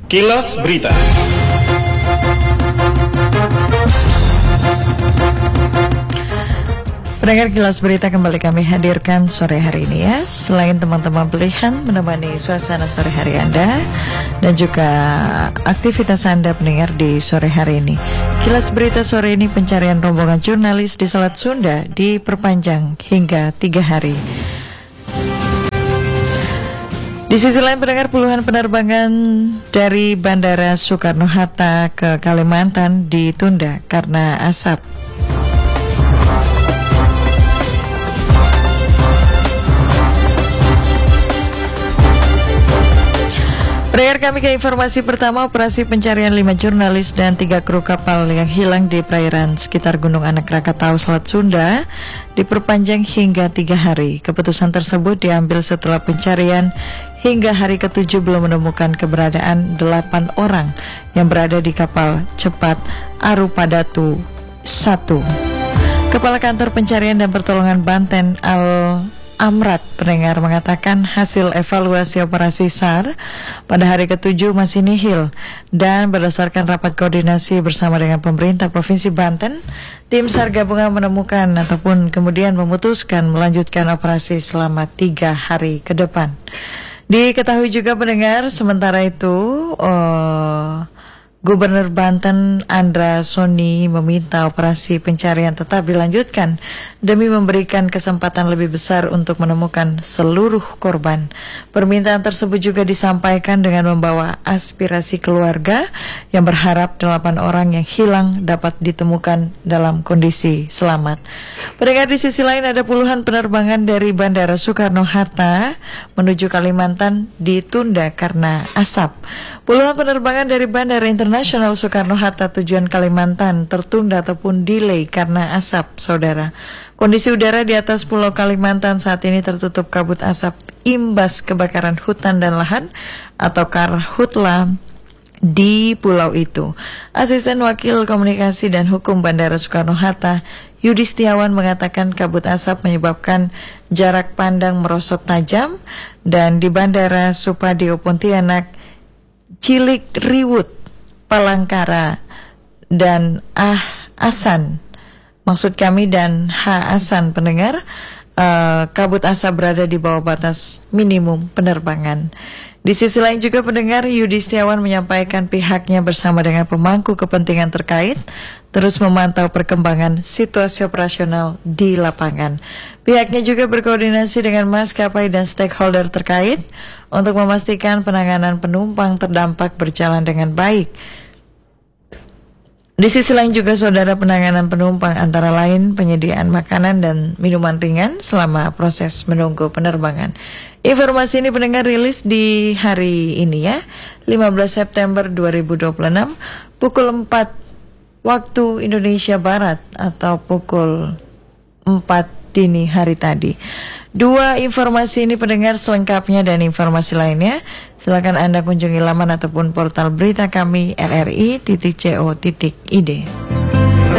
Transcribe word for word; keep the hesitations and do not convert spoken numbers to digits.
Kilas Berita. Pendengar Kilas Berita kembali kami hadirkan sore hari ini ya. Selain teman-teman pilihan menemani suasana sore hari Anda dan juga aktivitas Anda pendengar di sore hari ini, Kilas Berita sore ini pencarian rombongan jurnalis di Selat Sunda diperpanjang hingga tiga hari. Di sisi lain pendengar, puluhan penerbangan dari Bandara Soekarno-Hatta ke Kalimantan ditunda karena asap. Pendengar kami ke informasi pertama, operasi pencarian lima jurnalis dan tiga kru kapal yang hilang di perairan sekitar Gunung Anak Rakatau, Selat Sunda diperpanjang hingga tiga hari. Keputusan tersebut diambil setelah pencarian hingga hari ketujuh belum menemukan keberadaan delapan orang yang berada di kapal cepat Arupadatu satu. Kepala Kantor Pencarian dan Pertolongan Banten Al Amrat pendengar mengatakan hasil evaluasi operasi S A R pada hari ketujuh masih nihil, dan berdasarkan rapat koordinasi bersama dengan pemerintah Provinsi Banten, tim S A R gabungan menemukan ataupun kemudian memutuskan melanjutkan operasi selama tiga hari ke depan. Diketahui juga pendengar, sementara itu oh, Gubernur Banten Andra Soni meminta operasi pencarian tetap dilanjutkan demi memberikan kesempatan lebih besar untuk menemukan seluruh korban. Permintaan tersebut juga disampaikan dengan membawa aspirasi keluarga yang berharap delapan orang yang hilang dapat ditemukan dalam kondisi selamat. Pendengar, di sisi lain ada puluhan penerbangan dari Bandara Soekarno-Hatta menuju Kalimantan ditunda karena asap. Puluhan penerbangan dari Bandara Internasional Soekarno-Hatta tujuan Kalimantan tertunda ataupun delay karena asap, saudara. Kondisi udara di atas Pulau Kalimantan saat ini tertutup kabut asap imbas kebakaran hutan dan lahan atau Karhutla di pulau itu. Asisten Wakil Komunikasi dan Hukum Bandara Soekarno-Hatta Yudi Setiawan mengatakan kabut asap menyebabkan jarak pandang merosot tajam, dan di Bandara Supadio Pontianak, Cilik Riwut, Palangkara, dan Ah Asan, maksud kami dan H Asan pendengar, uh, kabut asap berada di bawah batas minimum penerbangan. Di sisi lain juga pendengar, Yudi Setiawan menyampaikan pihaknya bersama dengan pemangku kepentingan terkait terus memantau perkembangan situasi operasional di lapangan. Pihaknya juga berkoordinasi dengan maskapai dan stakeholder terkait untuk memastikan penanganan penumpang terdampak berjalan dengan baik. Di sisi lain juga saudara, penanganan penumpang antara lain penyediaan makanan dan minuman ringan selama proses menunggu penerbangan. Informasi ini pendengar rilis di hari ini ya, lima belas September dua ribu dua puluh enam pukul empat waktu Indonesia Barat atau pukul empat dini hari tadi. Dua informasi ini pendengar, selengkapnya dan informasi lainnya silakan Anda kunjungi laman ataupun portal berita kami r r i titik co titik i d.